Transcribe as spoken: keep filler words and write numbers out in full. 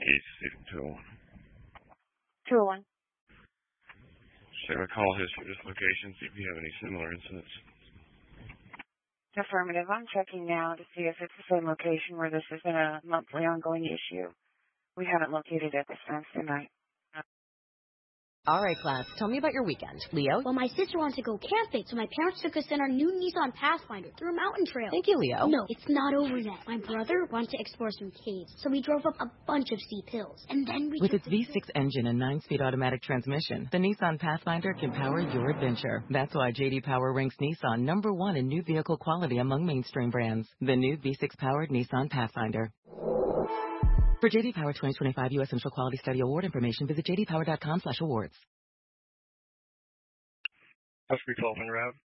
two oh one. two oh one. Check my call history, this location, see if you have any similar incidents. Affirmative. I'm checking now to see if it's the same location where this has been a monthly ongoing issue. We haven't located it this time tonight. All right, class. Tell me about your weekend. Leo? Well, my sister wanted to go camping, so my parents took us in our new Nissan Pathfinder through a mountain trail. Thank you, Leo. No, it's not over yet. My brother wanted to explore some caves, so we drove up a bunch of steep hills. And then we With its V six engine and nine-speed automatic transmission, the Nissan Pathfinder can power your adventure. That's why J D Power ranks Nissan number one in new vehicle quality among mainstream brands. The new V six-powered Nissan Pathfinder. For J D Power twenty twenty-five U S Central Quality Study Award information, visit j d power dot com slash awards. House recall en route.